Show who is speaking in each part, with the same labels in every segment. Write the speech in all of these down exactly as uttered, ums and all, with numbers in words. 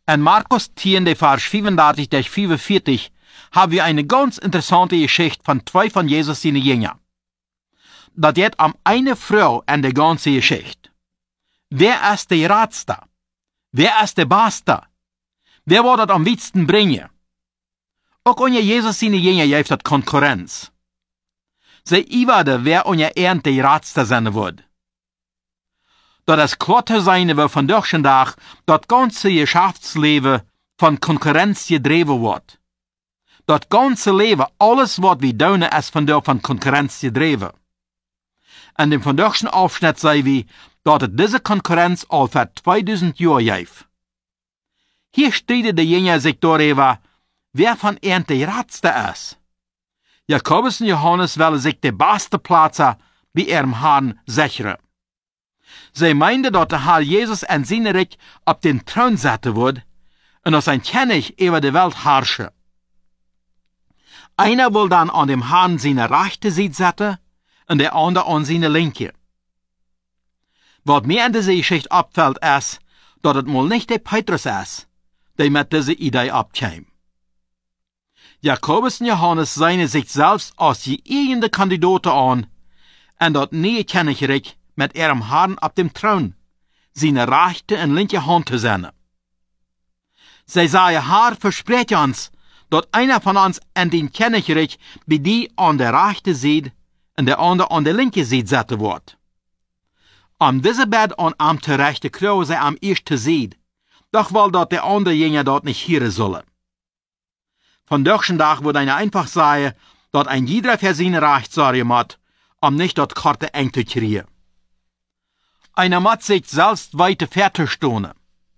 Speaker 1: In Markus tien, de Vers vierunddreißig bis vierundvierzig, haben wir eine ganz interessante Geschichte von zwei von Jesus seine Jünger. Das geht um eine Frau in der ganzen Geschichte. Wer ist der Ratste? Wer ist der Beste? Wer wird das am wichtigsten bringen? Auch unter Jesus seine Jünger gibt das Konkurrenz. Sie iwade, wer unter Ehren der Ratste sein wird. Das ist klar zu sein, weil von durch den Tag das ganze Geschäftsleben von Konkurrenz gedreven wird. Das ganze Leben, alles was wir tun, ist von der von Konkurrenz gedreven. In dem vandaagse Aufschnitt sei wir, dass es diese Konkurrenz al für zweitausend Jahre gibt. Hier streiten die Jünger sich darüber, wer von ihnen der Ratste ist. Jakobus und Johannes wollen sich den besten Platz bei ihrem Herrn sichern. Sie meinten, dass der Herr Jesus in seinem Reich auf den Thron setzen wird und dass sein König über die Welt herrsche. Einer will dann an dem Herrn seine rechte Seite setzen und der andere an seine linke. Was mir in dieser Geschichte abfällt, ist, dass es mal nicht der Petrus ist, der mit dieser Idee abkäme. Jakobus und Johannes sehen sich selbst als die eigene Kandidaten an, und das neue Königreich mit ihrem Herrn auf dem Thron, seine rechte und linke Hand zu sein. Sie sagen, Herr, verspricht uns, dass einer von uns in den Königreich bei die an der rechten Seite und der andere an der linken Seite setzen wird. Um diese Bett an am zu rechten Kreuz sei am ersten Seite, doch weil dort der andere Jünger dort nicht hören sollen. Von durchschen Tag würde einer einfach sagen, dass ein jeder für seine Recht sorgen muss, um nicht dort Karte eng zu kriegen. Einer muss sich selbst weiter fertig stehen.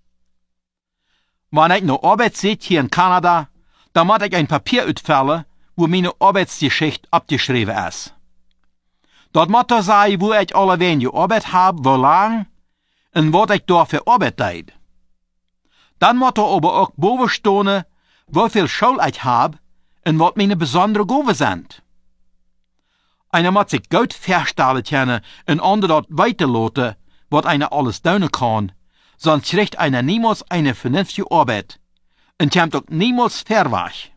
Speaker 1: Wenn ich noch Arbeit sehe hier in Kanada, dann muss ich ein Papier ausfüllen, wo meine Arbeitsgeschichte abgeschrieben ist. Dort muss da sein, wo ich alle wenige Arbeit habe, wo lang, und was ich dafür Arbeit tät. Dann muss da aber auch boven stehen, wie viel Schule ich habe und was meine besonderen Gaben sind. Einer muss sich gut verstellen können und andere dort weiterlassen, was einer alles tun kann, sonst kriegt einer niemals eine vernünftige Arbeit und kommt auch niemals verweg.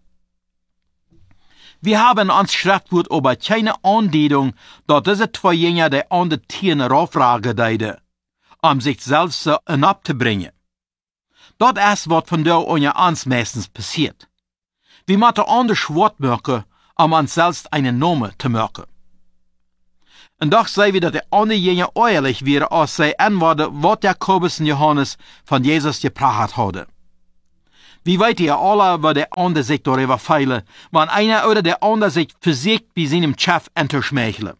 Speaker 1: Wir haben uns Schriftwort aber keine Andeutung, dass diese zwei Jünger der andere Tiere raufragen deiden, um sich selbst hinabzubringen. Das ist, was von der unter uns meistens passiert. Wir müssen anders Wort machen, um uns selbst einen Namen zu machen. Und doch sehen wir, dass der andere Jünger ehrlich wäre, als sie antworten, was Jakobus und Johannes von Jesus gebracht haben. Wie weit ihr alle, was der andere sich darüber feilen, wenn einer oder der andere sich versiegt bei seinem Chef unterschmeichelt.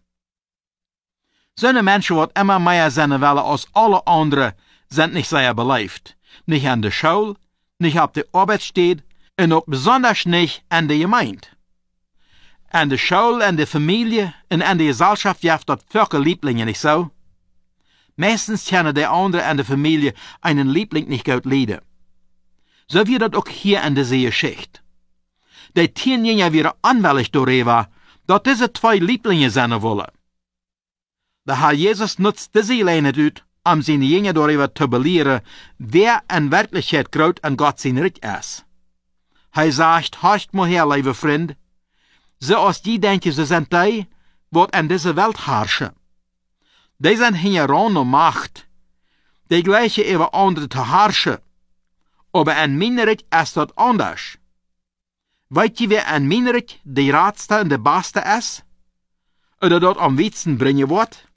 Speaker 1: So eine Menschen, die immer mehr sein wollen als alle anderen, sind nicht sehr belebt. Nicht an der Schule, nicht auf der Arbeitsstätte und auch besonders nicht an der Gemeinde. An der Schule, an der Familie und an der Gesellschaft gibt das viele Lieblinge, nicht so? Meistens können der andere an der Familie einen Liebling nicht gut leiden. So wird das auch hier in dieser Geschichte. Die Tienjäger wären anwällig darüber, dass diese zwei Lieblinge sein wollen. Der Herr Jesus nutzt diese Leine aus, um seine Jünger darüber zu belehren, wer in Wirklichkeit groß an Gott sein Reich ist. Er sagt, horcht mal her, liebe Freund, so als die denken, sie sind die, die in dieser Welt herrschen. Die sind hier ohne Macht, die gleiche über andere zu herrschen. Aber in meinem Reich ist das anders. Weißt ihr, wer in meinem Reich der Ratste und der Beste ist? Oder dort am wichtigsten bringen wird?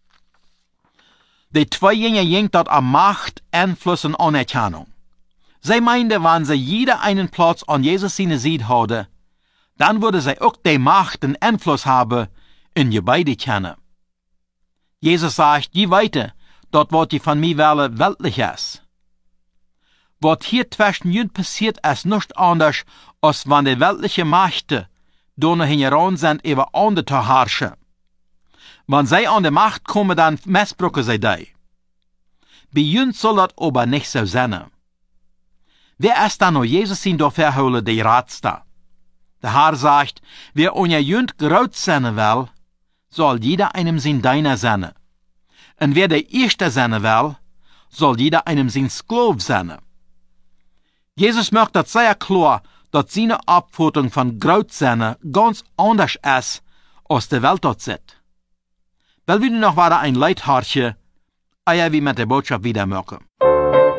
Speaker 1: Die zwei Jünger jingt dort an Macht, Einfluss und Anerkennung. Sie meinen, wenn sie jeder einen Platz an Jesus seine Seite haben, dann würde sie auch die Macht und Einfluss haben, in ihr beide kennen. Jesus sagt, je weiter, dort wird die von mir wählen, weltlich ist. Was hier zwischen jünd passiert, ist nichts anders, als wenn die weltliche Mächte durch heran sind, über andere zu herrschen. Wenn sie an die Macht kommen, dann missbrauchen sie die. Bei jünd soll das aber nicht so sein. Wer ist dann noch Jesus in der Verhöhle, der Ratste? Der Herr sagt, wer unter jünd groß sein will, soll jeder einem sein Diener sein. Und wer der Erste sein will, soll jeder einem sein Sklav sein. Jesus macht das sehr klar, dass seine Abfutung von Grautzähne ganz anders ist, als die Welt dort sieht. Weil wir noch weiter ein Leithartje, ehe wir mit der Botschaft wieder merken.